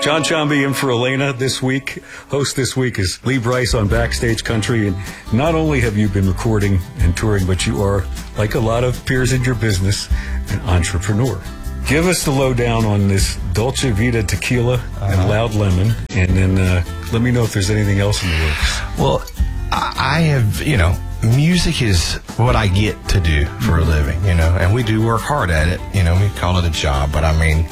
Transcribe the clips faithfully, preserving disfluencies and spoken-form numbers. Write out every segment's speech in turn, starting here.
John Chomby in for Elena this week. Host this week is Lee Brice on Backstage Country. And not only have you been recording and touring, but you are, like a lot of peers in your business, an entrepreneur. Give us the lowdown on this Dolce Vita tequila uh-huh. and Loud Lemon, and then uh, let me know if there's anything else in the works. Well, I have, you know, music is what I get to do for a living, you know, and we do work hard at it. You know, we call it a job, but I mean,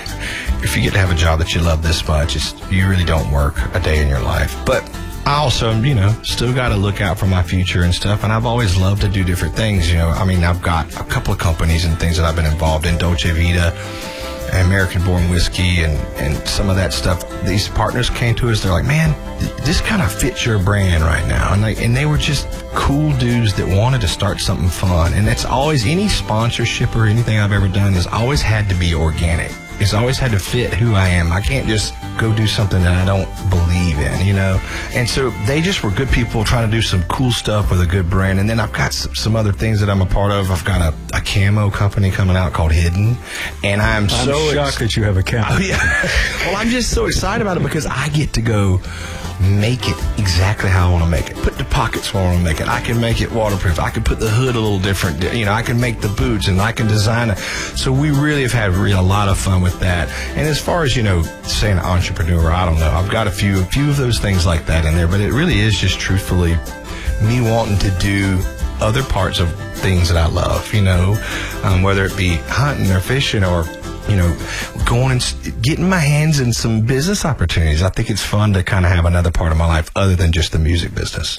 if you get to have a job that you love this much, it's, you really don't work a day in your life. But I also, you know, still got to look out for my future and stuff, and I've always loved to do different things, you know. I mean, I've got a couple of companies and things that I've been involved in, Dolce Vita, American-born whiskey, and, and some of that stuff. These partners came to us, they're like, man, th- this kind of fits your brand right now. And, like, and they were just cool dudes that wanted to start something fun. And it's always, any sponsorship or anything I've ever done has always had to be organic. It's always had to fit who I am. I can't just go do something that I don't believe in, you know? And so they just were good people trying to do some cool stuff with a good brand. And then I've got some, some other things that I'm a part of. I've got a, a camo company coming out called Hidden. And I'm, I'm so shocked ex- that you have a camo. Oh, yeah. Well, I'm just so excited about it because I get to go make it exactly how I want to make it. Put the pockets where I want to make it. I can make it waterproof. I can put the hood a little different. You know, I can make the boots and I can design it. So we really have had really a lot of fun with that. And as far as, you know, saying entrepreneur, I don't know. I've got a few, a few of those things like that in there, but it really is just truthfully me wanting to do other parts of things that I love, you know, um, whether it be hunting or fishing or, you know, going and getting my hands in some business opportunities. I think it's fun to kind of have another part of my life other than just the music business.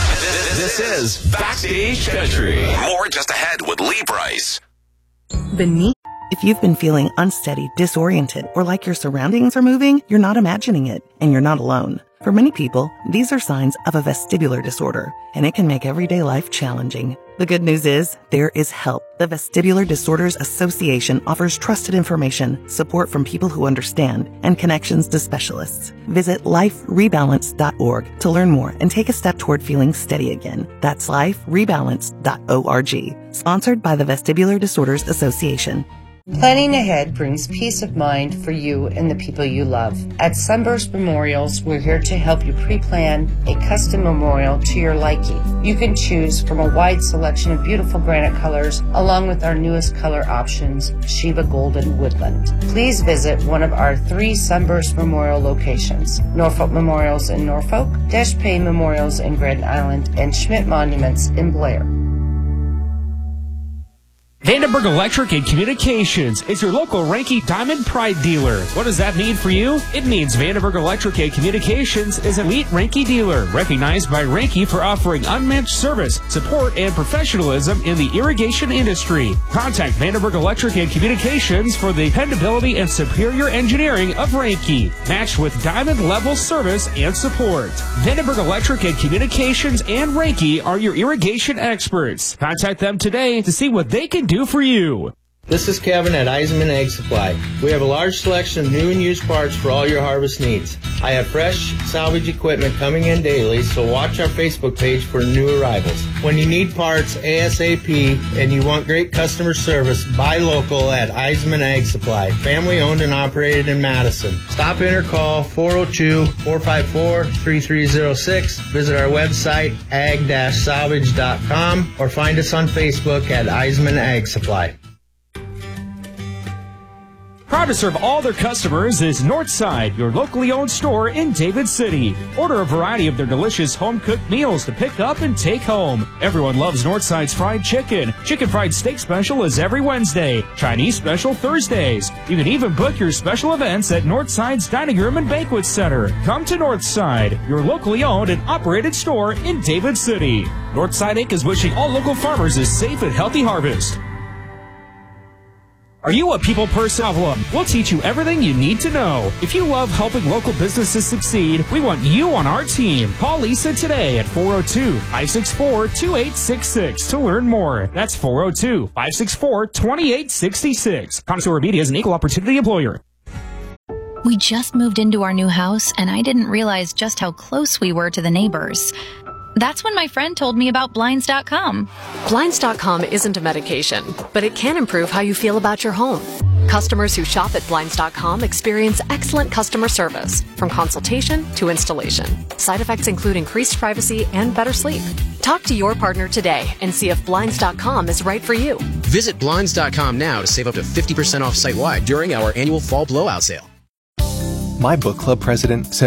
This is Backstage Country. More just ahead with Lee Brice. Beneath. If you've been feeling unsteady, disoriented, or like your surroundings are moving, you're not imagining it, and you're not alone. For many people, these are signs of a vestibular disorder, and it can make everyday life challenging. The good news is, there is help. The Vestibular Disorders Association offers trusted information, support from people who understand, and connections to specialists. Visit life rebalance dot org to learn more and take a step toward feeling steady again. That's life rebalance dot org. Sponsored by the Vestibular Disorders Association. Planning ahead brings peace of mind for you and the people you love. At Sunburst Memorials, we're here to help you pre-plan a custom memorial to your liking. You can choose from a wide selection of beautiful granite colors, along with our newest color options, Shiva Golden Woodland. Please visit one of our three Sunburst Memorial locations: Norfolk Memorials in Norfolk, Desch Payne Memorials in Grand Island, and Schmidt Monuments in Blair. Vandenberg Electric and Communications is your local Ranky Diamond Pride dealer. What does that mean for you? It means Vandenberg Electric and Communications is an elite Ranky dealer, recognized by Ranky for offering unmatched service, support, and professionalism in the irrigation industry. Contact Vandenberg Electric and Communications for the dependability and superior engineering of Ranky, matched with diamond-level service and support. Vandenberg Electric and Communications and Ranky are your irrigation experts. Contact them today to see what they can do for you. This is Kevin at Eisenman Egg Supply. We have a large selection of new and used parts for all your harvest needs. I have fresh salvage equipment coming in daily, so watch our Facebook page for new arrivals. When you need parts ASAP and you want great customer service, buy local at Eisenman Egg Supply. Family owned and operated in Madison. Stop in or call four oh two, four five four, three three oh six. Visit our website ag dash salvage dot com or find us on Facebook at Eisenman Egg Supply. Proud to serve all their customers is Northside, your locally owned store in David City. Order a variety of their delicious home-cooked meals to pick up and take home. Everyone loves Northside's fried chicken. Chicken fried steak special is every Wednesday. Chinese special Thursdays. You can even book your special events at Northside's Dining Room and Banquet Center. Come to Northside, your locally owned and operated store in David City. Northside Incorporated is wishing all local farmers a safe and healthy harvest. Are you a people person? We'll teach you everything you need to know. If you love helping local businesses succeed, we want you on our team. Call Lisa today at four oh two, five six four, two eight six six to learn more. That's four oh two, five six four, two eight six six. Connoisseur Media is an equal opportunity employer. We just moved into our new house, and I didn't realize just how close we were to the neighbors. That's when my friend told me about Blinds dot com. Blinds dot com isn't a medication, but it can improve how you feel about your home. Customers who shop at Blinds dot com experience excellent customer service, from consultation to installation. Side effects include increased privacy and better sleep. Talk to your partner today and see if Blinds dot com is right for you. Visit Blinds dot com now to save up to fifty percent off site-wide during our annual fall blowout sale. My book club president said